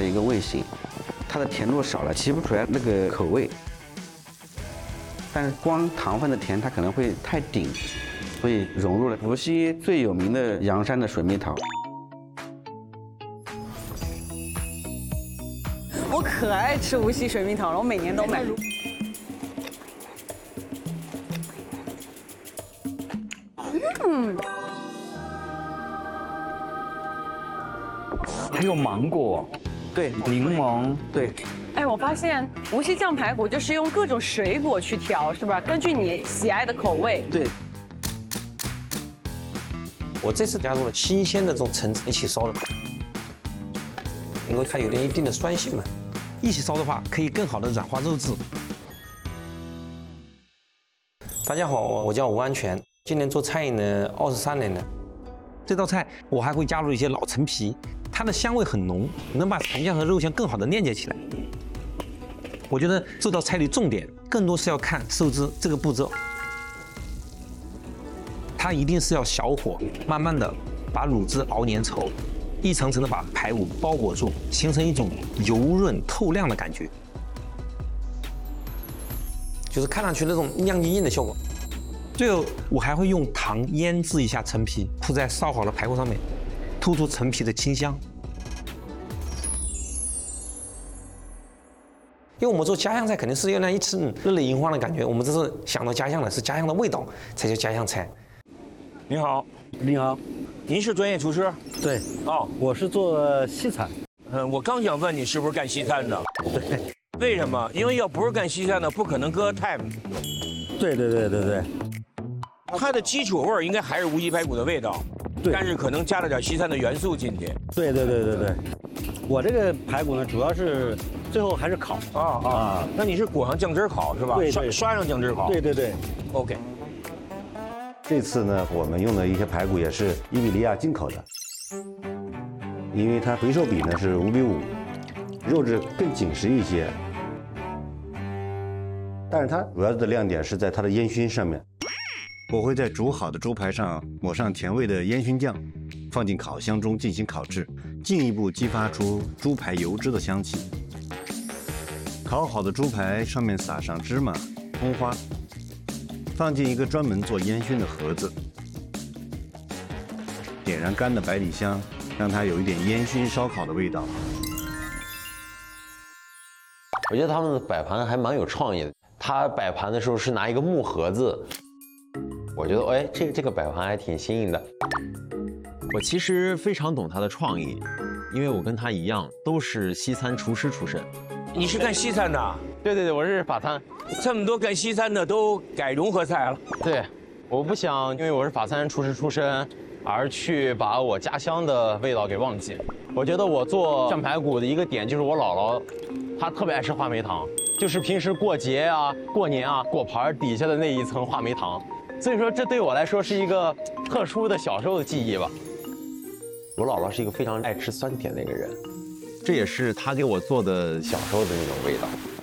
一个味型，它的甜度少了，提不出来那个口味。但是光糖分的甜，它可能会太顶，所以融入了无锡最有名的阳山的水蜜桃。 我可爱吃无锡水蜜桃了，我每年都买。 还有芒果， 对， 柠檬， 对。 哎，我发现无锡酱排骨就是用各种水果去调，是吧？根据你喜爱的口味。 对。 我这次加入了新鲜的这种橙子一起烧的，因为它有点一定的酸性嘛，一起烧的话可以更好的软化肉质。大家好，我叫吴安全，今年做餐饮呢23年了。这道菜我还会加入一些老陈皮，它的香味很浓，能把陈香和肉香更好的链接起来。我觉得这道菜的重点更多是要看收汁这个步骤，它一定是要小火，慢慢的把卤汁熬粘稠，一层层的把排骨包裹住，形成一种油润透亮的感觉，就是看上去那种亮晶晶的效果。最后我还会用糖腌制一下陈皮，铺在烧好的排骨上面，突出陈皮的清香。因为我们做家乡菜，肯定是要让一吃热泪盈眶的感觉。我们这是想到家乡了，是家乡的味道，才叫家乡菜。 您好， 你好， 您是专业厨师？ 对， 哦， 我是做西餐。 我刚想问你是不是干西餐的？ 对， 为什么？因为要不是干西餐的，不可能搁 time。 对， 它的基础味儿应该还是无锡排骨的味道， 对， 但是可能加了点西餐的元素进去。 对，我这个排骨呢，主要是最后还是烤啊。那你是裹上酱汁烤是吧？ 对， 刷上酱汁烤。 对。 OK。 这次呢，我们用的一些排骨也是伊比利亚进口的，因为它回收比呢是5:5，肉质更紧实一些。但是它主要的亮点是在它的烟熏上面，我会在煮好的猪排上抹上甜味的烟熏酱，放进烤箱中进行烤制，进一步激发出猪排油脂的香气。烤好的猪排上面撒上芝麻、葱花，放进一个专门做烟熏的盒子，点燃干的百里香，让它有一点烟熏烧烤的味道。 我觉得他们的摆盘还蛮有创意的。他摆盘的时候是拿一个木盒子，我觉得哎，这个摆盘还挺新颖的。 我其实非常懂他的创意，因为我跟他一样都是西餐厨师出身。 你是干西餐的？ 对，我是法餐。 这么多干西餐的都改融合菜了。 对，我不想因为我是法餐厨师出身，而去把我家乡的味道给忘记。我觉得我做酱排骨的一个点就是我姥姥，她特别爱吃话梅糖，就是平时过节啊、过年啊，果盘底下的那一层话梅糖。所以说，这对我来说是一个特殊的小时候的记忆吧。我姥姥是一个非常爱吃酸甜的一个人， 这也是他给我做的小时候的那种味道。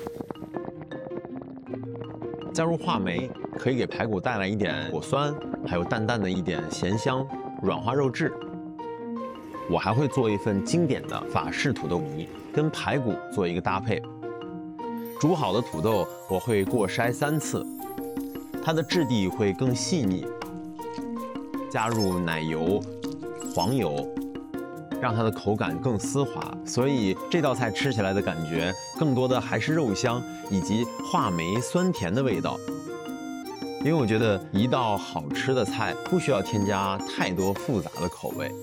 加入话梅可以给排骨带来一点果酸，还有淡淡的一点咸香，软化肉质。我还会做一份经典的法式土豆泥，跟排骨做一个搭配。煮好的土豆我会过筛3次，它的质地会更细腻。加入奶油、黄油，让它的口感更丝滑，所以这道菜吃起来的感觉更多的还是肉香以及话梅酸甜的味道。因为我觉得一道好吃的菜不需要添加太多复杂的口味。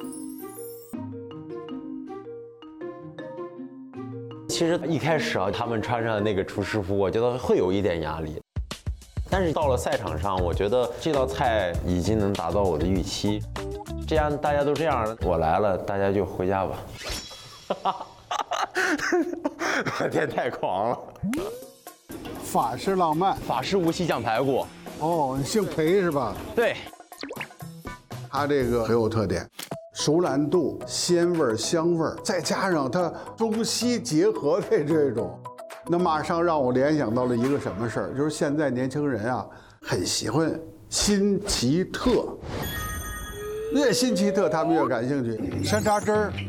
其实一开始啊，他们穿上那个厨师服，我觉得会有一点压力。但是到了赛场上，我觉得这道菜已经能达到我的预期。这样大家都这样，我来了，大家就回家吧。我天，太狂了！ 法式浪漫， 法式无锡酱排骨。 哦，你姓裴是吧？ 对。 它这个很有特点，熟烂度、鲜味、香味，再加上它中西结合的这种，那马上让我联想到了一个什么事儿，就是现在年轻人啊，很喜欢新奇特。越新奇特，他们越感兴趣。山楂汁儿